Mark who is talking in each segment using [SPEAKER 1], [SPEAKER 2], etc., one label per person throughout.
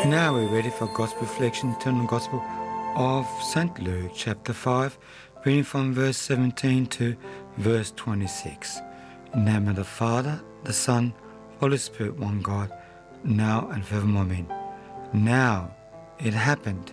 [SPEAKER 1] Now we're ready for Gospel reflection. Turn the Gospel of St. Luke, chapter 5, reading from verse 17 to verse 26. In the name of the Father, the Son, Holy Spirit, one God, now and forevermore. Amen. Now it happened,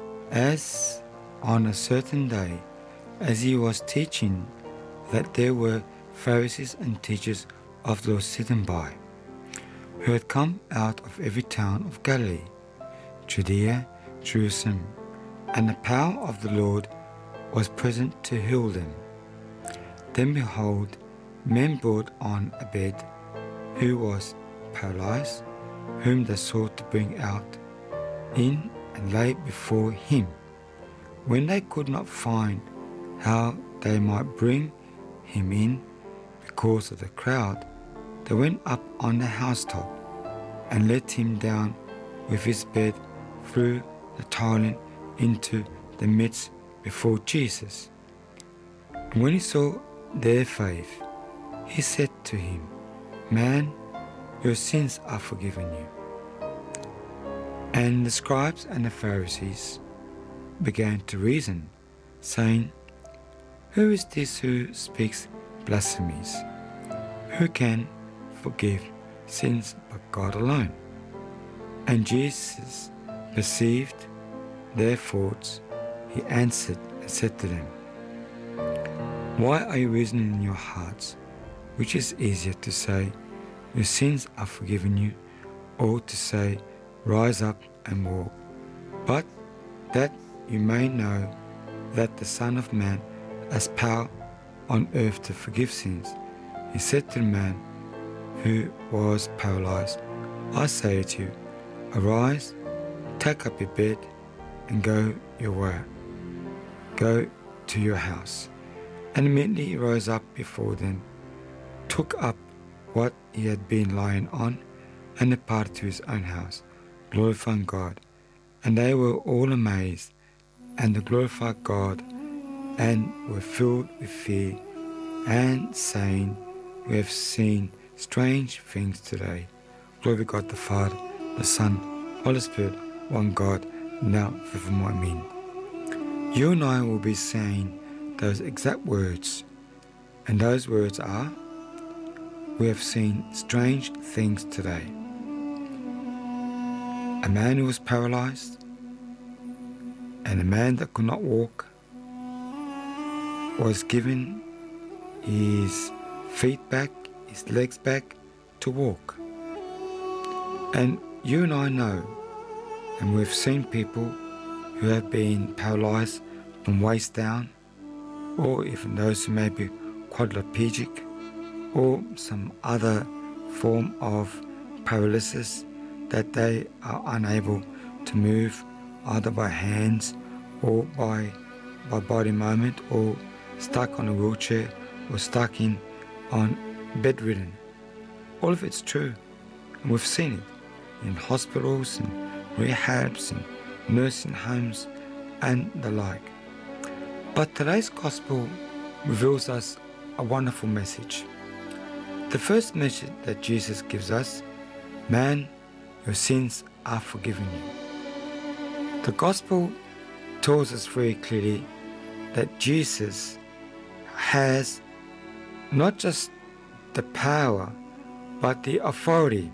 [SPEAKER 1] as on a certain day, as he was teaching, that there were Pharisees and teachers of the law sitting by, who had come out of every town of Galilee, Judea, Jerusalem, and the power of the Lord was present to heal them. Then behold, men brought on a bed, who was paralyzed, whom they sought to bring out in and lay before him. When they could not find how they might bring him in because of the crowd, they went up on the housetop and let him down with his bed through the tiling into the midst before Jesus. And when he saw their faith, he said to him, Man, your sins are forgiven you. And the scribes and the Pharisees began to reason, saying, Who is this who speaks blasphemies? Who can forgive sins but God alone? And Jesus perceived their thoughts. He answered and said to them, Why are you reasoning in your hearts? Which is easier to say, Your sins are forgiven you, or to say, Rise up and walk? But that you may know that the Son of Man has power on earth to forgive sins, he said to the man who was paralyzed, I say to you, Arise, take up your bed, and go your way. Go to your house. And immediately he rose up before them, took up what he had been lying on, and departed to his own house, glorifying God. And they were all amazed, and they glorified God, and were filled with fear, and saying, We have seen strange things today. Glory to God the Father, the Son, Holy Spirit, one God, now forevermore. Amen. You and I will be saying those exact words, and those words are, We have seen strange things today. A man who was paralyzed, and a man that could not walk, was given his feet back, his legs back to walk. And you and I know, and we've seen people who have been paralyzed from waist down, or even those who may be quadriplegic, or some other form of paralysis that they are unable to move either by hands or by body movement, or stuck on a wheelchair, or stuck on bedridden. All of it's true, and we've seen it in hospitals and rehabs and nursing homes and the like. But today's gospel reveals us a wonderful message. The first message that Jesus gives us, Man, your sins are forgiven you. The gospel tells us very clearly that Jesus has not just the power, but the authority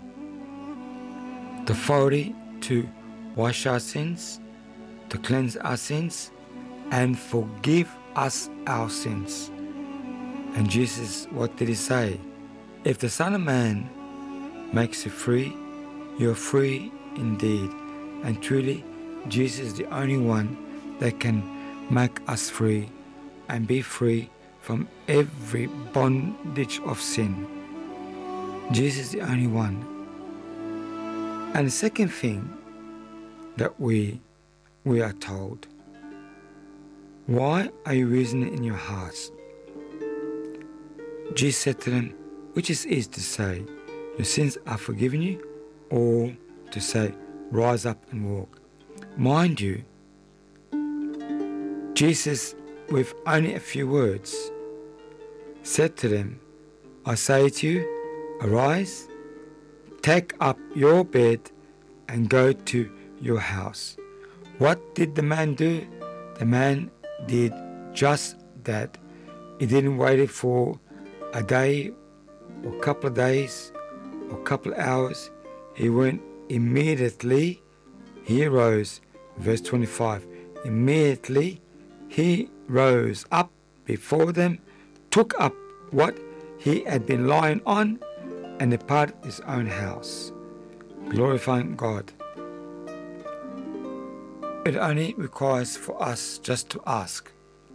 [SPEAKER 1] to wash our sins, to cleanse our sins, and forgive us our sins. And Jesus, what did he say? If the Son of Man makes you free, you're free indeed. And truly, Jesus is the only one that can make us free and be free from every bondage of sin. Jesus is the only one. And the second thing that we are told, Why are you reasoning in your hearts? Jesus said to them, Which is easy to say, Your sins are forgiven you, or to say, Rise up and walk? Mind you, Jesus, with only a few words, said to them, I say to you, Arise, take up your bed and go to your house. What did the man do? The man did just that. He didn't wait for a day or a couple of days or a couple of hours. He went immediately. He rose. Verse 25. Immediately he rose up before them, took up what he had been lying on, and departed his own house, glorifying God. It only requires for us just to ask.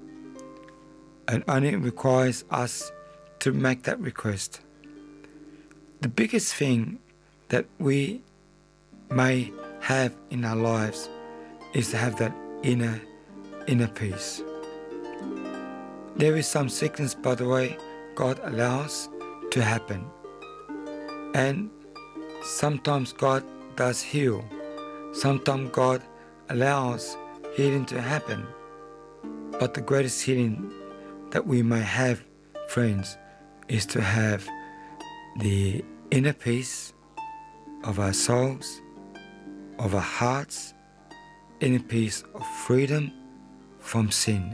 [SPEAKER 1] It only requires us to make that request. The biggest thing that we may have in our lives is to have that inner peace. There is some sickness, by the way, God allows to happen. And sometimes God does heal. Sometimes God allows healing to happen. But the greatest healing that we may have, friends, is to have the inner peace of our souls, of our hearts, inner peace of freedom from sin.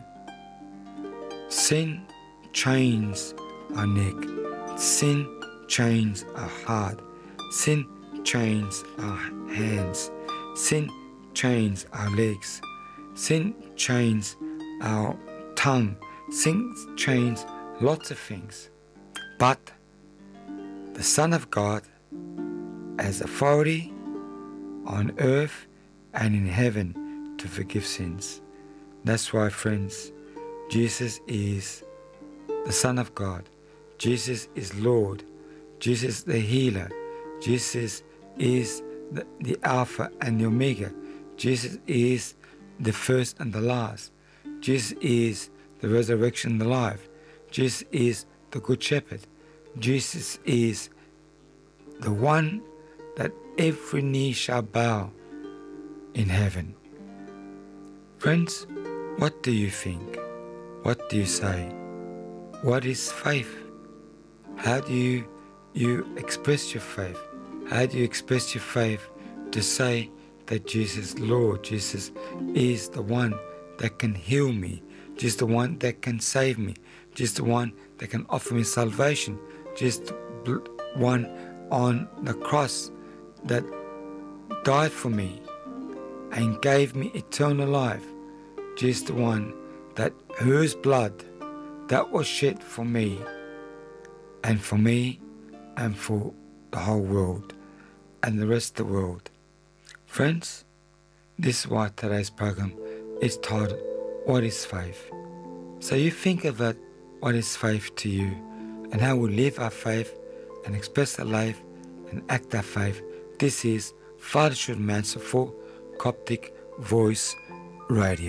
[SPEAKER 1] Sin chains our neck. Sin chains our heart. Sin chains our hands. Sin chains our legs. Sin chains our tongue. Sin chains lots of things. But the Son of God has authority on earth and in heaven to forgive sins. That's why, friends, Jesus is the Son of God. Jesus is Lord. Jesus the healer. Jesus is the Alpha and the Omega. Jesus is the first and the last. Jesus is the resurrection and the life. Jesus is the Good Shepherd. Jesus is the one that every knee shall bow in heaven. Friends, what do you think? What do you say? What is faith? How do you express your faith? How do you express your faith to say that Jesus is Lord? Jesus is the one that can heal me. Jesus the one that can save me. Jesus the one that can offer me salvation. Jesus the one on the cross that died for me and gave me eternal life. Jesus the one that whose blood that was shed for me and for the whole world and the rest of the world. Friends, this is why today's program is titled, What is Faith? So you think of it, what is faith to you, and how we live our faith and express our life and act our faith. This is Father Jude Mansour for Coptic Voice Radio.